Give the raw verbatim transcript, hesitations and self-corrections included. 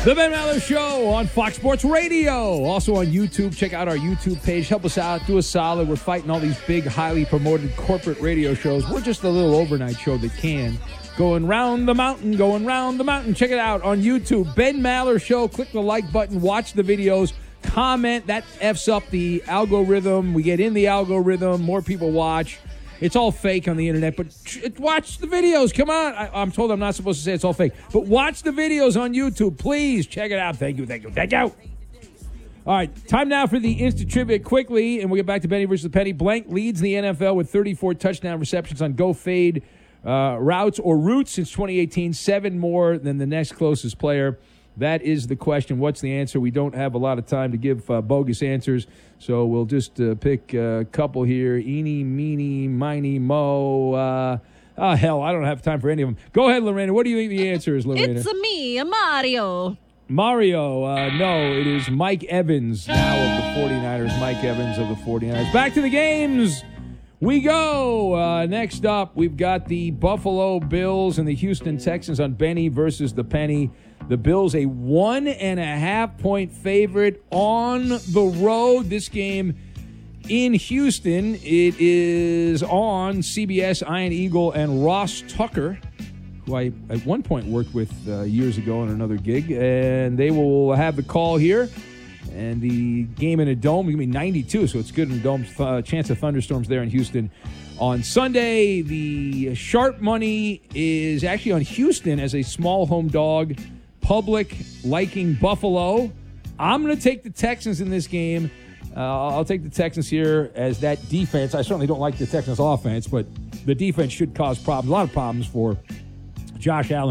The Ben Maller Show on Fox Sports Radio. Also on YouTube. Check out our YouTube page. Help us out. Do us solid. We're fighting all these big, highly promoted corporate radio shows. We're just a little overnight show that can. Going round the mountain, going round the mountain. Check it out on YouTube. Ben Maller Show. Click the like button. Watch the videos. Comment. That F's up the algorithm. We get in the algorithm. More people watch. It's all fake on the internet, but watch the videos. Come on. I, I'm told I'm not supposed to say it's all fake. But watch the videos on YouTube. Please check it out. Thank you, thank you, thank you. All right, time now for the instant trivia quickly, and we'll get back to Benny versus Penny. Blank leads the N F L with thirty-four touchdown receptions on go fade uh, routes or routes since twenty eighteen, seven more than the next closest player. That is the question. What's the answer? We don't have a lot of time to give uh, bogus answers, so we'll just uh, pick a couple here. Eeny, meeny, miny, mo. Uh, oh, hell, I don't have time for any of them. Go ahead, Lorena. What do you think the answer is, Lorena? It's a me, a Mario. Mario. Uh, no, it is Mike Evans now of the forty-niners. Mike Evans of the forty-niners. Back to the games. We go. Uh, next up, we've got the Buffalo Bills and the Houston Texans on Benny versus the Penny. The Bills a one and a half point favorite on the road. This game in Houston. It is on C B S. Ian Eagle and Ross Tucker, who I at one point worked with uh, years ago on another gig, and they will have the call here. And the game in a dome, going to be ninety-two, so it's good in a dome. Uh, chance of thunderstorms there in Houston on Sunday. The sharp money is actually on Houston as a small home dog. Public liking Buffalo. I'm going to take the Texans in this game. Uh, I'll take the Texans here as that defense. I certainly don't like the Texans offense, but the defense should cause problems, a lot of problems for Josh Allen.